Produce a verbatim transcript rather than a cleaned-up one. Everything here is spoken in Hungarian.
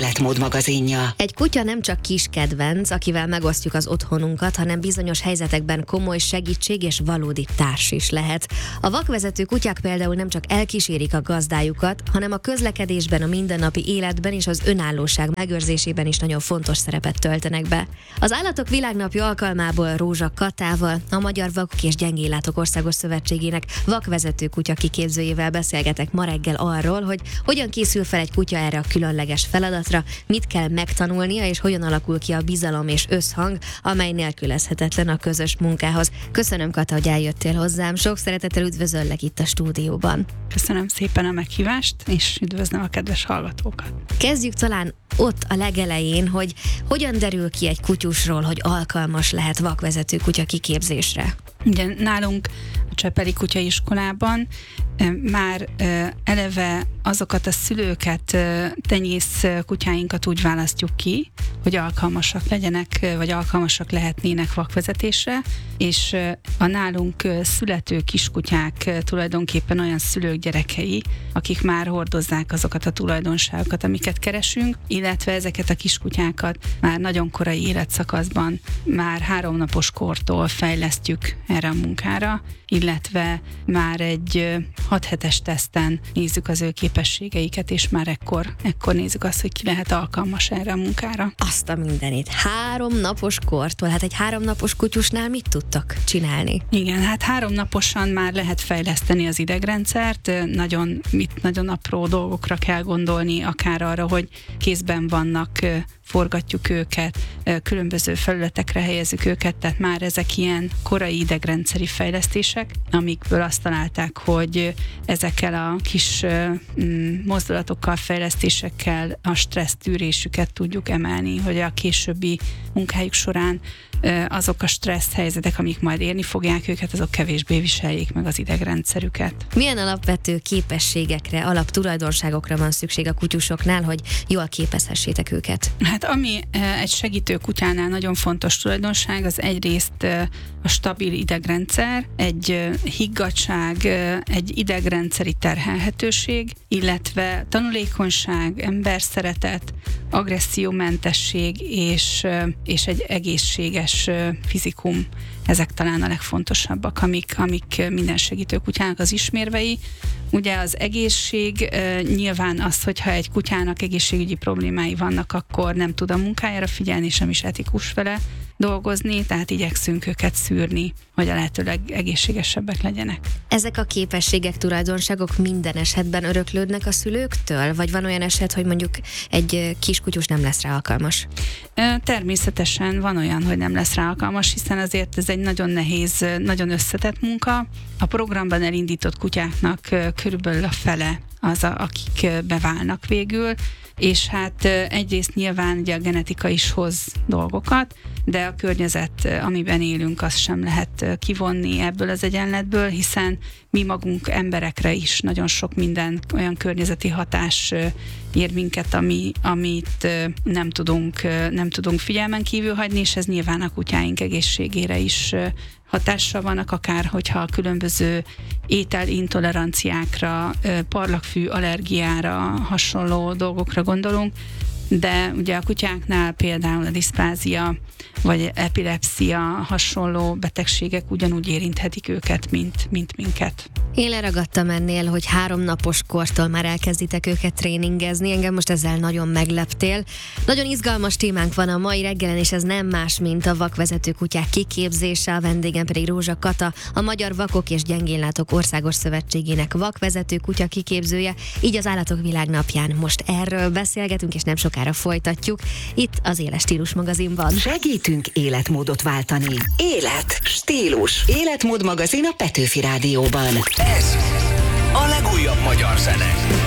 életmód magazinja. Egy kutya nem csak kis kedvenc, akivel megosztjuk az otthonunkat, hanem bizonyos helyzetekben komoly segítség és valódi társ is lehet. A vakvezető kutyák például nem csak elkísérik a gazdájukat, hanem a közlekedésben, a mindennapi életben és az önállóság megőrzésében is nagyon fontos szerepet töltenek be. Az Állatok Világnapja alkalmából Rózsa Katával, a Magyar Vakok és Gyengéllátók Országos Szövetségének vakvezető kutya kiképzőjével beszélgetek ma reggel arról, hogy hogyan készül fel egy kutya erre a különleges feladatra, mit kell megtanulnia, és hogyan alakul ki a bizalom és összhang, amely nélkülözhetetlen a közös munkához. Köszönöm, Kata, hogy eljöttél hozzám. Sok szeretettel üdvözöllek itt a stúdióban. Köszönöm szépen a meghívást, és üdvözlöm a kedves hallgatókat. Kezdjük talán ott a legelején, hogy hogyan derül ki egy kutyusról, hogy alkalmas lehet vakvezető kutya kiképzésre. Ugye nálunk a Csepeli Kutyaiskolában már eleve azokat a szülőket, tenyész kutyáinkat úgy választjuk ki, hogy alkalmasak legyenek, vagy alkalmasak lehetnének vakvezetésre, és a nálunk születő kiskutyák tulajdonképpen olyan szülők gyerekei, akik már hordozzák azokat a tulajdonságokat, amiket keresünk, illetve ezeket a kiskutyákat már nagyon korai életszakaszban, már háromnapos kortól fejlesztjük erre a munkára, illetve már egy hat hetes teszten nézzük az ő képességeiket, és már ekkor, ekkor nézzük azt, hogy ki lehet alkalmas erre a munkára. Azt a mindenit. Három napos kortól, hát egy három napos kutyusnál mit tudtak csinálni? Igen, hát három naposan már lehet fejleszteni az idegrendszert, nagyon, mit, nagyon apró dolgokra kell gondolni, akár arra, hogy kézben vannak, forgatjuk őket, különböző felületekre helyezzük őket, tehát már ezek ilyen korai idegrendszeri fejlesztések, amikből azt találták, hogy ezekkel a kis mozdulatokkal, fejlesztésekkel a stressztűrésüket tudjuk emelni, hogy a későbbi munkájuk során azok a stressz helyzetek, amik majd érni fogják őket, azok kevésbé viseljék meg az idegrendszerüket. Milyen alapvető képességekre, alaptulajdonságokra van szükség a kutyusoknál, hogy jól képezhessétek őket? Hát ami egy segítő kutyánál nagyon fontos tulajdonság, az egyrészt a stabil idegrendszer, egy higgadtság, egy idegrendszeri terhelhetőség, illetve tanulékonyság, emberszeretet, agressziómentesség és, és egy egészséges fizikum. Ezek talán a legfontosabbak, amik, amik minden segítő kutyának az ismérvei. Ugye az egészség nyilván az, hogyha egy kutyának egészségügyi problémái vannak, akkor nem tud a munkájára figyelni, sem is etikus vele dolgozni, tehát igyekszünk őket szűrni, hogy a lehetőleg egészségesebbek legyenek. Ezek a képességek, tulajdonságok minden esetben öröklődnek a szülőktől? Vagy van olyan eset, hogy mondjuk egy kiskutyus nem lesz rá alkalmas? Természetesen van olyan, hogy nem lesz rá alkalmas, hiszen azért ez egy nagyon nehéz, nagyon összetett munka. A programban elindított kutyáknak körülbelül a fele az, a, akik beválnak végül, és hát egyrészt nyilván ugye a genetika is hoz dolgokat, de a környezet, amiben élünk, azt sem lehet kivonni ebből az egyenletből, hiszen mi magunk emberekre is nagyon sok minden olyan környezeti hatás ér minket, ami, amit nem tudunk, nem tudunk figyelmen kívül hagyni, és ez nyilván a kutyáink egészségére is hatással vannak, akár hogyha a különböző ételintoleranciákra, parlagfű allergiára, hasonló dolgokra gondolunk, de ugye a kutyáknál például a diszplázia vagy epilepszia hasonló betegségek ugyanúgy érinthetik őket, mint, mint minket. Én leragadtam ennél, hogy három napos kortól már elkezditek őket tréningezni. Engem most ezzel nagyon megleptél. Nagyon izgalmas témánk van a mai reggelen, és ez nem más, mint a vakvezető kutyák kiképzése. A vendégem pedig Rózsa Kata, a Magyar Vakok és Gyengéllátók Országos Szövetségének vakvezető kutya kiképzője. Így az Állatok Világnapján most erről beszélgetünk, és nem sokára folytatjuk. Itt az Éles Stílus magazinban. Segítünk életmódot váltani. Élet, stílus, életmód magazin a Petőfi Rádióban. Ez a legújabb magyar zene.